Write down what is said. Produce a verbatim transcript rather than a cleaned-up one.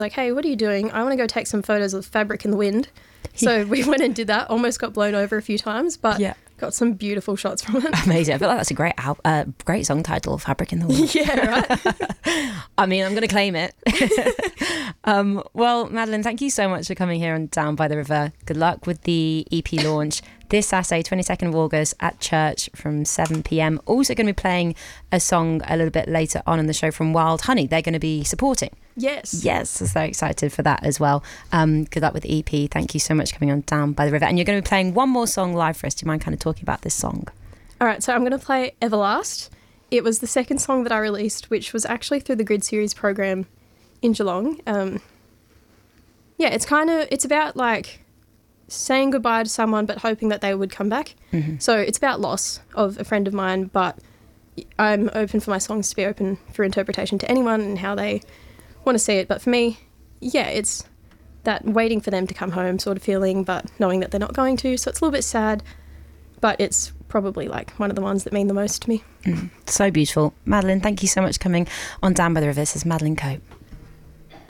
like, hey, what are you doing? I want to go take some photos of fabric in the wind. So Yeah. we went and did that. Almost got blown over a few times, but Yeah. got some beautiful shots from it. Amazing. I feel like that's a great al- uh, great song title, Fabric in the Wind. Yeah, right? I mean, I'm going to claim it. um, well, Madeline, thank you so much for coming here on Down by the River. Good luck with the E P launch this Saturday, twenty-second of August at church from seven p.m. Also going to be playing a song a little bit later on in the show from Wild Honey. They're going to be supporting. Yes. Yes, so so excited for that as well. Um, good luck with the E P. Thank you so much for coming on Down by the River. And you're going to be playing one more song live for us. Do you mind kind of talking about this song? All right, so I'm going to play Everlast. It was the second song that I released, which was actually through the Grid Series program in Geelong. Um, yeah, it's kind of, it's about like saying goodbye to someone but hoping that they would come back. Mm-hmm. So it's about loss of a friend of mine, but I'm open for my songs to be open for interpretation to anyone and how they want to see it. But for me, yeah, it's that waiting for them to come home sort of feeling, but knowing that they're not going to. So it's a little bit sad, but it's probably like one of the ones that mean the most to me. Mm, so beautiful. Madeline, thank you so much for coming on Down by the River. This is Madeline Cope.